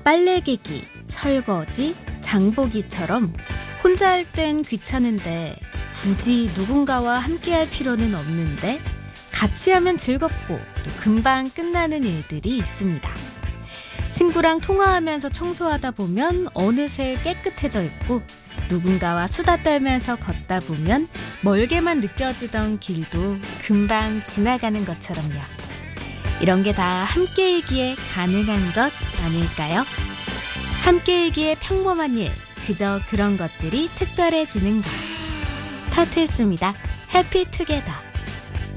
빨래개기, 설거지, 장보기처럼 혼자 할 땐 귀찮은데 굳이 누군가와 함께 할 필요는 없는데 같이 하면 즐겁고 또 금방 끝나는 일들이 있습니다. 친구랑 통화하면서 청소하다 보면 어느새 깨끗해져 있고 누군가와 수다 떨면서 걷다 보면 멀게만 느껴지던 길도 금방 지나가는 것처럼요. 이런 게 다 함께이기에 가능한 것 아닐까요? 함께이기에 평범한 일, 그저 그런 것들이 특별해지는 것. 타틀스입니다. 해피 투게더.